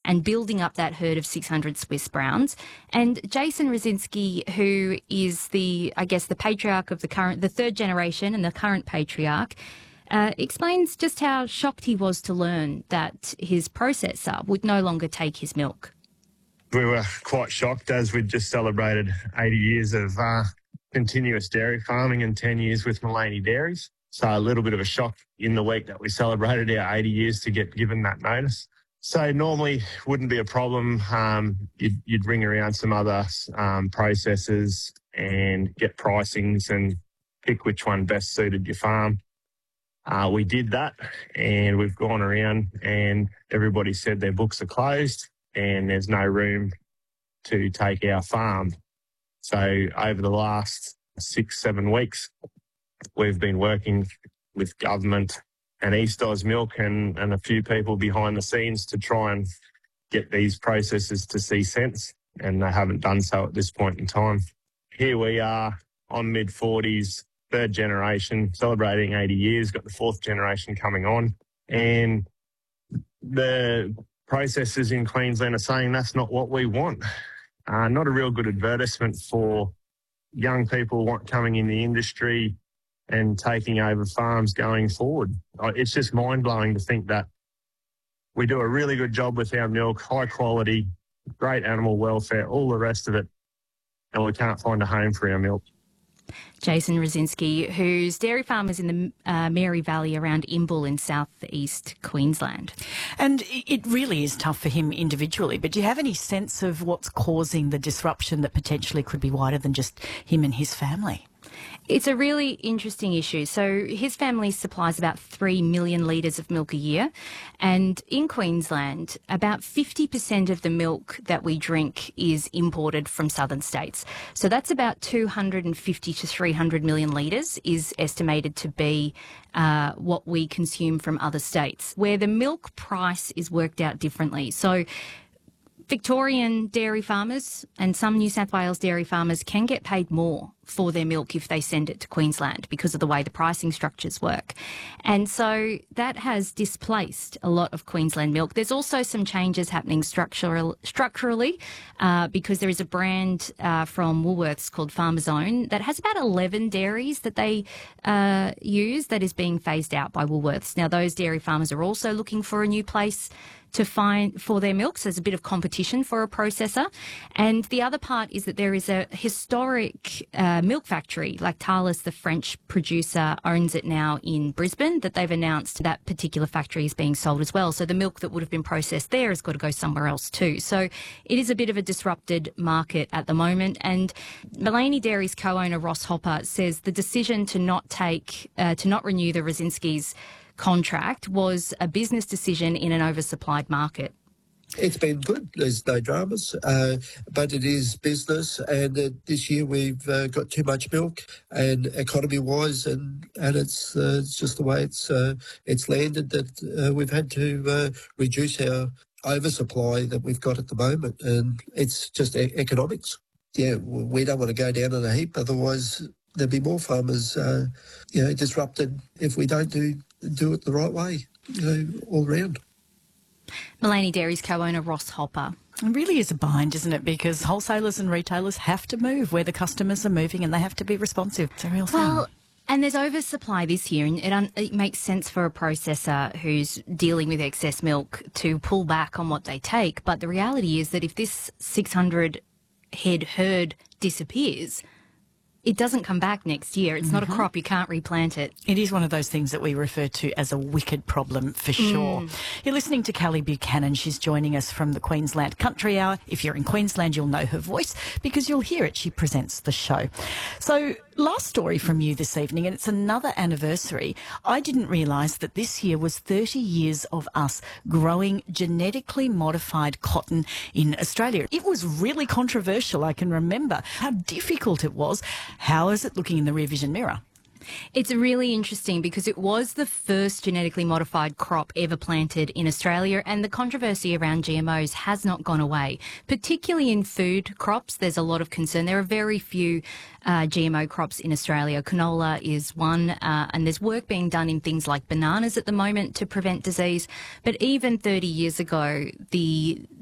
and building up that herd of 600 Swiss Browns. And Jason Rosinski, who is the patriarch of the third generation and the current patriarch, explains just how shocked he was to learn that his processor would no longer take his milk. We were quite shocked as we'd just celebrated 80 years of continuous dairy farming and 10 years with Mullaney Dairies. So a little bit of a shock in the week that we celebrated our 80 years to get given that notice. So normally wouldn't be a problem. You'd ring around some other processors and get pricings and pick which one best suited your farm. We did that, and we've gone around and everybody said their books are closed and there's no room to take our farm. So over the last 6-7 weeks, we've been working with government and East Oz Milk and a few people behind the scenes to try and get these processors to see sense, and they haven't done so at this point in time. Here we are on mid-40s, third generation, celebrating 80 years, got the fourth generation coming on, and the processors in Queensland are saying that's not what we want. Not a real good advertisement for young people coming in the industry and taking over farms going forward. It's just mind-blowing to think that we do a really good job with our milk, high quality, great animal welfare, all the rest of it, and we can't find a home for our milk. Jason Rosinski, whose dairy farm is in the Mary Valley around Imbil in southeast Queensland. And it really is tough for him individually, but do you have any sense of what's causing the disruption that potentially could be wider than just him and his family? It's a really interesting issue. So his family supplies about 3 million litres of milk a year. And in Queensland, about 50% of the milk that we drink is imported from southern states. So that's about 250 to 300 million litres is estimated to be what we consume from other states, where the milk price is worked out differently. So Victorian dairy farmers and some New South Wales dairy farmers can get paid more for their milk if they send it to Queensland because of the way the pricing structures work. And so that has displaced a lot of Queensland milk. There's also some changes happening structurally because there is a brand from Woolworths called Farmer's Own that has about 11 dairies that they use that is being phased out by Woolworths. Now, those dairy farmers are also looking for a new place to find for their milk, so there's a bit of competition for a processor. And the other part is that there is a historic milk factory, Lactalis, the French producer, owns it now in Brisbane, that they've announced that particular factory is being sold as well. So the milk that would have been processed there has got to go somewhere else too. So it is a bit of a disrupted market at the moment. And Mullaney Dairies co-owner Ross Hopper says the decision to not renew the Rosinskis' contract was a business decision in an oversupplied market. It's been good. There's no dramas, but it is business. And this year we've got too much milk, and economy-wise, and it's just the way it's landed that we've had to reduce our oversupply that we've got at the moment, and it's just economics. Yeah, we don't want to go down in a heap, otherwise there'll be more farmers, disrupted if we don't do it the right way, all round. Mullaney Dairies co-owner Ross Hopper. It really is a bind, isn't it? Because wholesalers and retailers have to move where the customers are moving, and they have to be responsive. It's a real thing. Well, and there's oversupply this year, and it makes sense for a processor who's dealing with excess milk to pull back on what they take. But the reality is that if this 600 head herd disappears, it doesn't come back next year. It's not a crop. You can't replant it. It is one of those things that we refer to as a wicked problem for sure. You're listening to Callie Buchanan. She's joining us from the Queensland Country Hour. If you're in Queensland, you'll know her voice because you'll hear it. She presents the show. So last story from you this evening, and it's another anniversary. I didn't realise that this year was 30 years of us growing genetically modified cotton in Australia. It was really controversial, I can remember how difficult it was. How is it looking in the rear vision mirror? It's really interesting because it was the first genetically modified crop ever planted in Australia, and the controversy around GMOs has not gone away. Particularly in food crops, there's a lot of concern. There are very few GMO crops in Australia. Canola is one, and there's work being done in things like bananas at the moment to prevent disease. But even 30 years ago, the